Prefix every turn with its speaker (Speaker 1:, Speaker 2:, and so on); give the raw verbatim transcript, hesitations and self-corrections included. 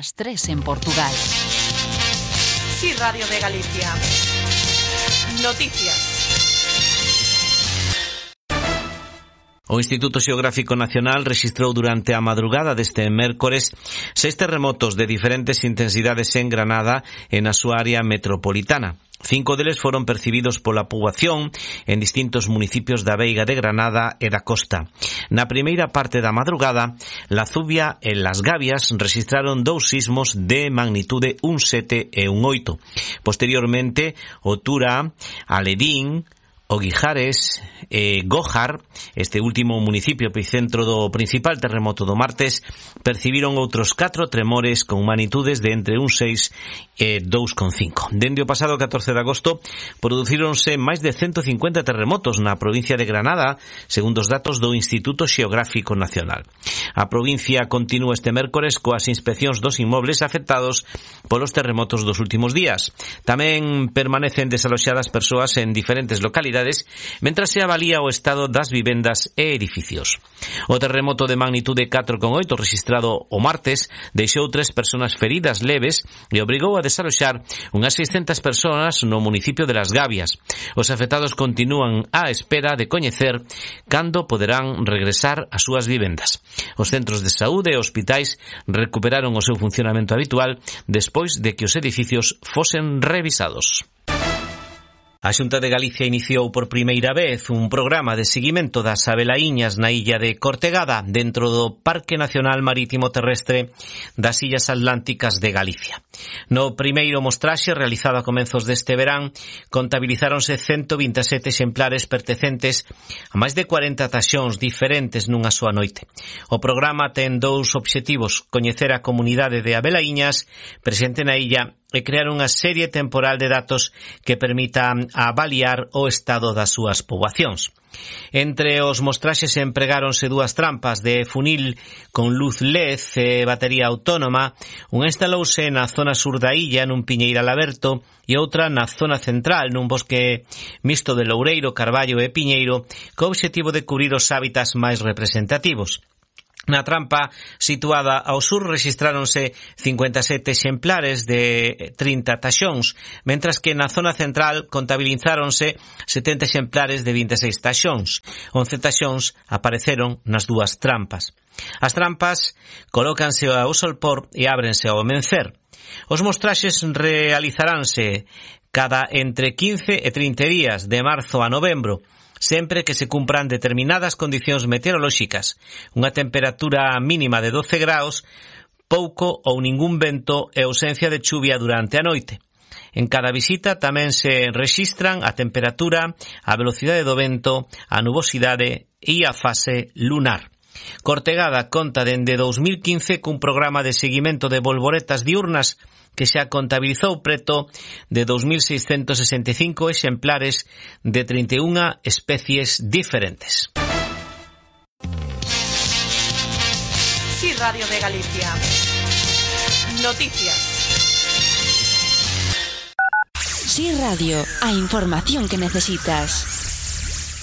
Speaker 1: las tres en Portugal.
Speaker 2: Sí, Radio de Galicia. Noticias.
Speaker 3: O Instituto Xeográfico Nacional rexistrou durante a madrugada deste mércores seis terremotos de diferentes intensidades en Granada e na súa área metropolitana. Cinco deles foron percibidos pola poboación en distintos municipios da Veiga de Granada e da Costa. Na primeira parte da madrugada, La Zubia e Las Gavias registraron dous sismos de magnitude un sete e un oito. Posteriormente, o Tura, Aledín, o Guijares e Gójar, este último municipio epicentro do principal terremoto do martes, percibiron outros catro tremores con magnitudes de entre un seis e dous coma cinco. Dende o pasado catorce de agosto producíronse máis de ciento cincuenta terremotos na provincia de Granada, segundo os datos do Instituto Xeográfico Nacional. A provincia continúa este mércores coas inspeccións dos inmobles afectados polos terremotos dos últimos días. Tamén permanecen desaloxadas persoas en diferentes localidades mentras se avalía o estado das vivendas e edificios. O terremoto de magnitude catro coma oito registrado o martes deixou tres persoas feridas leves e obrigou a desaloxar unhas seiscentas persoas no municipio de Las Gavias. Os afectados continúan á espera de coñecer cando poderán regresar ás súas vivendas. Os centros de saúde e hospitais recuperaron o seu funcionamento habitual despois de que os edificios fosen revisados. A Xunta de Galicia iniciou por primeira vez un programa de seguimento das abelaíñas na illa de Cortegada dentro do Parque Nacional Marítimo Terrestre das Illas Atlánticas de Galicia. No primeiro mostraxe realizado a comenzos deste verán contabilizáronse ciento vinte e sete exemplares pertencentes a máis de cuarenta taxóns diferentes nunha soa noite. O programa ten dous obxectivos: coñecer a comunidade de abelaíñas presente na illa e crear unha serie temporal de datos que permita avaliar o estado das súas poboacións. Entre os mostraxes empregáronse dúas trampas de funil con luz L E D e batería autónoma. Unha instalouse na zona sur da illa nun piñeiral aberto e outra na zona central nun bosque mixto de loureiro, carballo e piñeiro co obxectivo de cubrir os hábitats máis representativos. Na trampa situada ao sur rexistráronse cincuenta e sete exemplares de trinta taxóns, mentras que na zona central contabilizáronse setenta exemplares de vinte e seis taxóns. once taxóns apareceron nas dúas trampas. As trampas colócanse ao solpor e ábrense ao amencer. Os mostraxes realizaránse cada entre quince e trinta días, de marzo a novembro, sempre que se cumpran determinadas condicións meteorolóxicas, unha temperatura mínima de doce graus, pouco ou ningún vento e ausencia de chuvia durante a noite. En cada visita tamén se rexistran a temperatura, a velocidade do vento, a nubosidade e a fase lunar. Cortegada conta dende dous mil quince cun programa de seguimento de bolboretas diurnas que xa contabilizou preto de dous mil seiscentos sesenta e cinco exemplares de trinta e unha especies diferentes.
Speaker 2: Sí, Radio de Galicia. Noticias.
Speaker 1: Sí Radio, a información que necesitas.